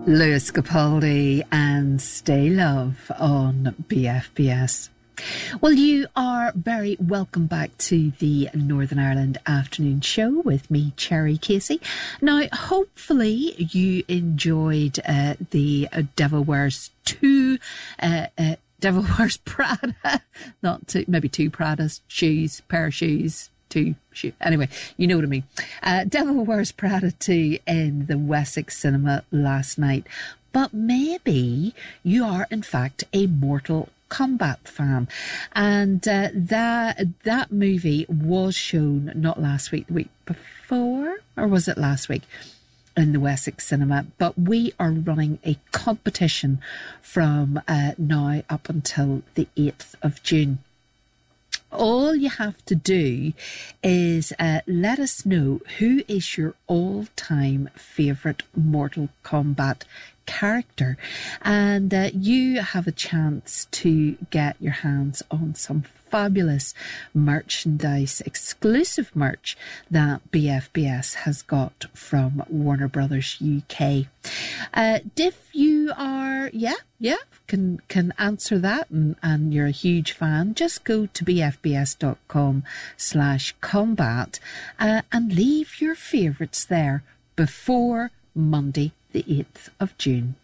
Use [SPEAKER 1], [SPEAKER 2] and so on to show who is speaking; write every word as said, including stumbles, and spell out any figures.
[SPEAKER 1] Lewis Capaldi and Stay Love on B F B S. Well, you are very welcome back to the Northern Ireland Afternoon Show with me, Cherry Casey. Now, hopefully you enjoyed uh, the uh, Devil Wears two, uh, uh, Devil Wears Prada, not two, maybe two Prada's shoes, pair of shoes. Two shoe. Anyway, you know what I mean. Uh, Devil Wears Prada two in the Wessex Cinema last night. But maybe you are, in fact, a Mortal Kombat fan. And uh, that, that movie was shown not last week, the week before, or was it last week? In the Wessex Cinema, but we are running a competition from uh, now up until the eighth of June. All you have to do is uh, let us know who is your all-time favourite Mortal Kombat character, and uh, you have a chance to get your hands on some fabulous merchandise, exclusive merch that B F B S has got from Warner Brothers U K. Uh, if you are, yeah, yeah, can can answer that, and, and you're a huge fan, just go to bfbs.com slash combat uh, and leave your favourites there before Monday the eighth of June.